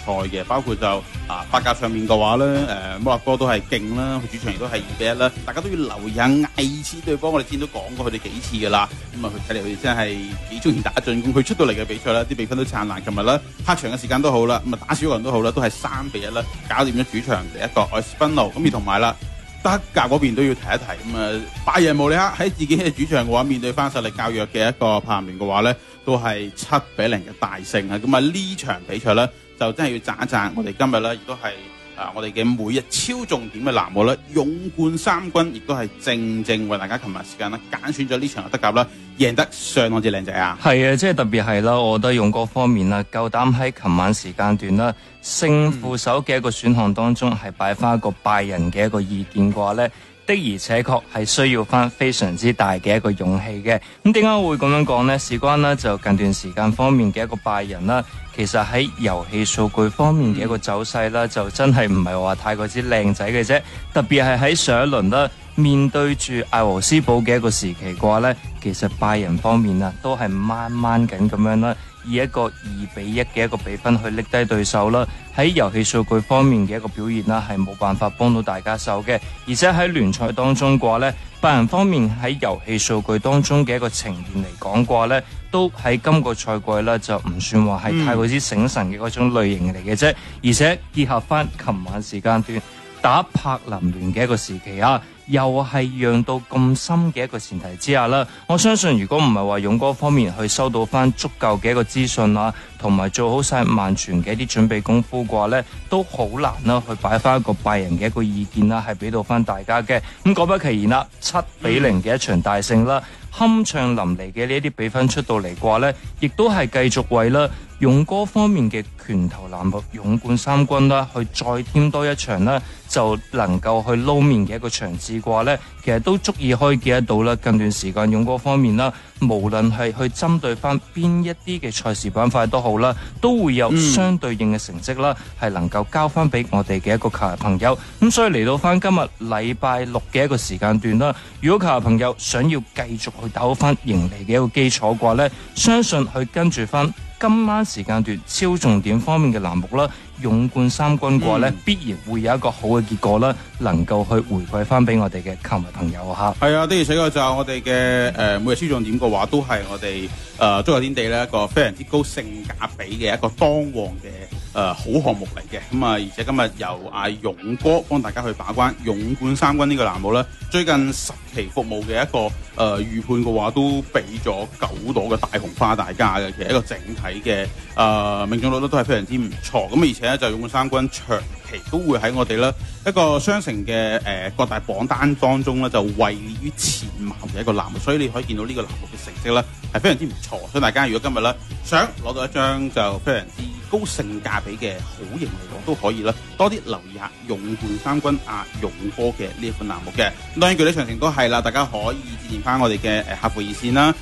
賽嘅，包括就法甲上面嘅話咧，摩納哥都係勁啦，佢主場亦都係2-1啦。大家都要留意下艾斯對方，我哋之前都講過佢哋幾次噶啦。咁啊，佢睇嚟佢哋真係幾中意打進攻。佢出到嚟嘅比賽啦，啲比分都燦爛。琴日咧客場嘅時間都好啦，咁啊打少人都好啦，都係3-1啦，搞掂咗主場第一個愛斯賓奴。咁而同埋啦，德甲嗰邊都要提一提。咁啊，拜仁慕尼黑喺自己嘅主場嘅話，面對翻實力較弱嘅一個柏林聯嘅話咧，都係7-0嘅大勝啊！咁啊呢場比賽咧，就真係要讚一讚我哋今日咧，亦都係我哋嘅每日超重點嘅欄目啦，勇冠三軍，亦都係正正為大家琴日時間啦揀選咗呢場嘅德甲啦，贏得相當之靚仔啊！ 係啊，即係特別係啦，我覺得勇哥方面啦，夠膽喺琴晚時間段啦，勝負手嘅一個選項當中係擺翻一個拜仁嘅一個意見嘅話咧，的而且確係需要翻非常之大嘅一個勇氣嘅。咁點解會咁樣講呢？事關呢，就近段時間方面嘅一個拜仁啦，其實喺遊戲數據方面嘅一個走勢啦，就真係唔係話太過之靚仔嘅啫。特別係喺上一輪啦，面對住艾和斯堡嘅一個時期嘅話呢，其實拜仁方面啊都係掹掹緊咁樣啦，以一個2-1嘅一個比分去拎低對手啦。喺遊戲數據方面嘅一個表現啦，係冇辦法幫到大家手嘅。而且喺聯賽當中嘅話呢，拜仁方面喺遊戲數據當中嘅一個呈現嚟講嘅話呢，都喺今個賽季呢就唔算話係太過之醒神嘅嗰種類型嚟嘅啫。而且結合翻琴晚時間段打柏林聯嘅一個時期啊，又係讓到咁深嘅一個前提之下啦，我相信如果唔係話勇哥方面去收到翻足夠嘅一個資訊啊，同埋做好晒萬全嘅一啲準備功夫嘅話呢，都好難啦去擺翻一個拜仁嘅一個意見啦，係俾到翻大家嘅。咁果不其然啦，7-0嘅一場大勝啦，酣暢淋漓嘅呢一啲比分出到嚟嘅話呢，亦都係繼續為啦勇哥方面嘅拳頭欄目勇冠三軍啦，去再添多一場啦，就能夠去撈面嘅一個場次嘅話呢，其實都足以可以見得到啦。近段時間勇哥方面啦，無論係去針對翻邊一啲嘅賽事板塊都好啦，都會有相對應嘅成績啦，係能夠交翻俾我哋嘅一個球迷朋友。咁所以嚟到翻今日禮拜6嘅一個時間段啦，如果球迷朋友想要繼續去打好翻盈利嘅一個基礎嘅話呢，相信去跟住翻今晚時間段超重點方面嘅欄目啦，勇冠三軍嘅話呢，必然會有一個好嘅結果啦，能夠去回饋翻俾我哋嘅球迷朋友嚇。 係啊，的而且確就係我哋嘅每日超重點嘅話，都係我哋足球天地呢一個非常之高性價比嘅一個當旺嘅好項目嚟嘅。咁啊，而且今日由勇哥幫大家去把關勇冠三軍呢個欄目呢，最近10期服務嘅一個預判嘅話，都俾咗9朵嘅大紅花大家嘅。其實一個整體嘅命中率都係非常之唔錯。咁而且咧就勇冠三軍長期都會喺我哋咧一個雙城嘅各大榜單當中咧就位列於前茅嘅一個欄目，所以你可以見到呢個欄目嘅成績咧係非常之唔錯。所以大家如果今日咧想攞到一張就非常之高性價比嘅好型嚟講，都可以啦，多啲留意下勇冠三軍勇哥嘅呢一款欄目嘅。咁當然具體詳情都係啦，大家可以致電翻我哋嘅客服熱線啦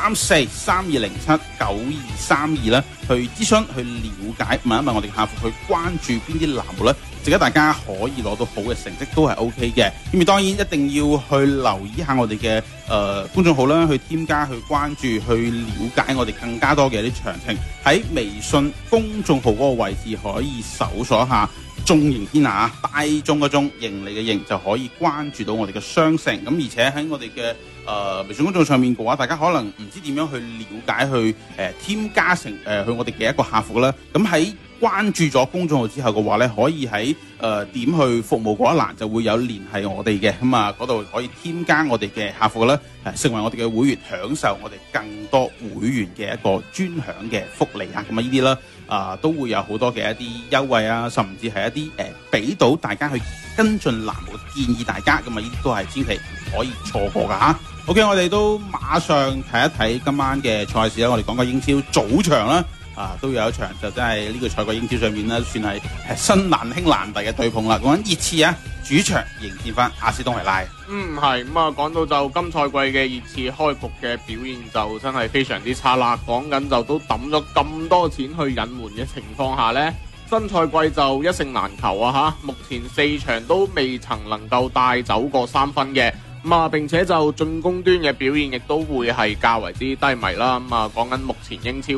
，134-3207-9232啦，去諮詢、去了解、問一問我哋嘅客服，去關注邊啲欄目咧，值得大家可以攞到好嘅成績都係 OK 嘅。咁而當然一定要去留意下我哋嘅公眾號啦，去添加、去關注、去了解我哋更加多嘅一啲詳情。喺微信公眾號嗰個位置可以搜索一下眾盈天下，大眾嘅眾，盈利嘅盈，就可以關注到我哋嘅商城。咁而且喺我哋嘅微信公眾上面嘅話，大家可能唔知點樣去了解、去添加成去我哋嘅一個客服啦。咁喺關注咗公眾號之後嘅話咧，可以喺點去服務嗰一欄就會有聯繫我哋嘅。咁啊嗰度可以添加我哋嘅客服啦，成為我哋嘅會員，享受我哋更多會員嘅一個專享嘅福利啊。咁啊呢啲啦都會有好多嘅一啲優惠啊，甚至係一啲俾到大家去跟進欄目建議大家。咁啊呢啲都係千祈唔可以錯過噶嚇。OK， 我哋都馬上睇一睇今晚嘅賽事啦。我哋講個英超早場啦。都有一場就真係呢個賽季英超上面咧，算係新難兄難弟嘅對碰啦。講緊熱刺啊，主場迎戰翻阿斯東維拉。 係咁啊，講到就今賽季嘅熱刺開局嘅表現就真係非常之差啦。講緊就都抌咗咁多錢去引援嘅情況下呢，新賽季就一勝難求啊嚇！目前4場都未曾能夠帶走過3分嘅。並且就進攻端嘅表現亦都會係較為之低迷啦。講緊目前英超